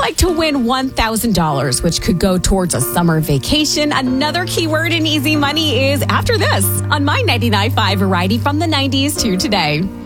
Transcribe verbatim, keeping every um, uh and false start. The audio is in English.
like to win one thousand dollars, which could go towards a summer vacation, another keyword in Easy Money is after this on My ninety-nine point five Variety from the nineties to today.